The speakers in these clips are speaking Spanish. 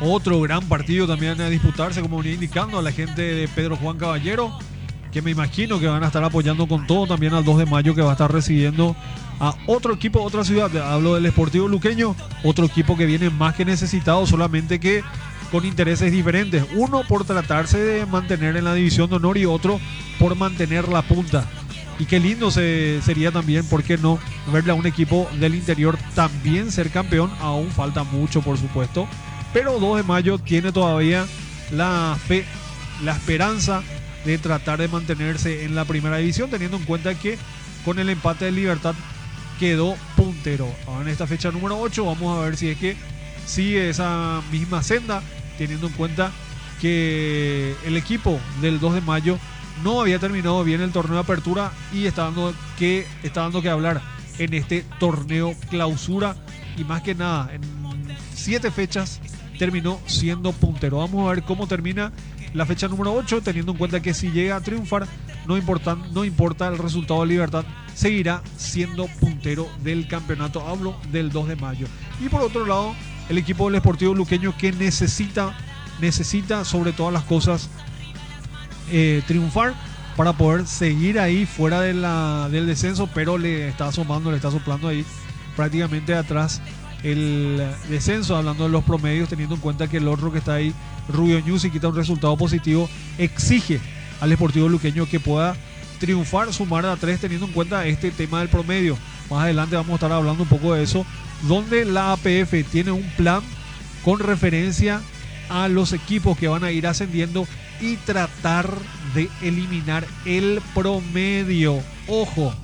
Otro gran partido también a disputarse, como venía indicando a la gente de Pedro Juan Caballero, que me imagino que van a estar apoyando con todo también al 2 de mayo, que va a estar recibiendo a otro equipo, otra ciudad. Hablo del Sportivo Luqueño, otro equipo que viene más que necesitado, solamente que con intereses diferentes. Uno por tratarse de mantener en la división de honor y otro por mantener la punta. Y qué lindo sería también, ¿por qué no?, verle a un equipo del interior también ser campeón. Aún falta mucho, por supuesto, pero 2 de mayo tiene todavía la fe, la esperanza de tratar de mantenerse en la primera división, teniendo en cuenta que con el empate de Libertad quedó puntero. Ahora en esta fecha número 8 vamos a ver si es que sigue esa misma senda, teniendo en cuenta que el equipo del 2 de mayo no había terminado bien el torneo de apertura y está dando que hablar en este torneo clausura, y más que nada en 7 fechas terminó siendo puntero. Vamos a ver cómo termina la fecha número 8, teniendo en cuenta que si llega a triunfar, no importa el resultado de Libertad, seguirá siendo puntero del campeonato. Hablo del 2 de mayo. Y por otro lado, el equipo del Sportivo Luqueño, que necesita sobre todas las cosas triunfar para poder seguir ahí fuera del descenso, pero le está soplando ahí prácticamente atrás el descenso, hablando de los promedios, teniendo en cuenta que el otro que está ahí, Rubio Ñu, si quita un resultado positivo, exige al Sportivo Luqueño que pueda triunfar, sumar a 3, teniendo en cuenta este tema del promedio. Más adelante vamos a estar hablando un poco de eso, donde la APF tiene un plan con referencia a los equipos que van a ir ascendiendo y tratar de eliminar el promedio. Ojo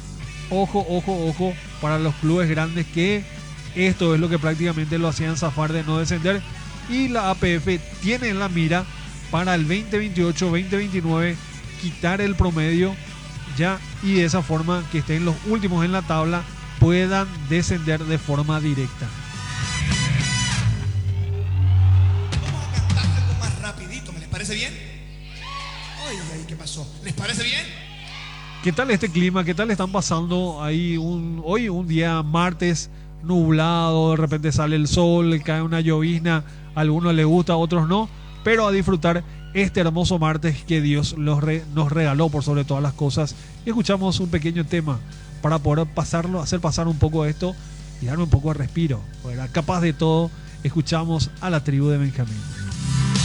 para los clubes grandes, que esto es lo que prácticamente lo hacían zafar de no descender, y la APF tiene en la mira para el 2028-2029 quitar el promedio ya, y de esa forma que estén los últimos en la tabla puedan descender de forma directa. Vamos a cantar algo más rapidito, ¿me les parece bien? Ay, ¿qué pasó? ¿Les parece bien? ¿Qué tal este clima? ¿Qué tal están pasando ahí hoy un día martes nublado? De repente sale el sol, cae una llovizna, a algunos les gusta, a otros no, pero a disfrutar este hermoso martes que Dios nos regaló por sobre todas las cosas. Y escuchamos un pequeño tema para poder hacer pasar un poco esto y darme un poco de respiro. Capaz de todo, escuchamos a la tribu de Benjamín.